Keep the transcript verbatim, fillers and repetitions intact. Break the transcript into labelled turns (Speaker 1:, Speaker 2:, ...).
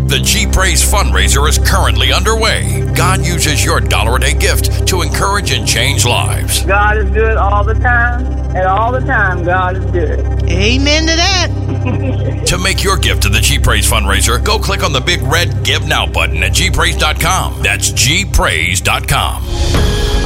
Speaker 1: The G Praise fundraiser is currently underway. God uses your dollar a day gift to encourage and change lives.
Speaker 2: God is good all the time, and all the time God is good.
Speaker 3: Amen to that.
Speaker 1: To make your gift to the G Praise fundraiser, go click on the big red Give Now button at G praise dot com. That's G praise dot com.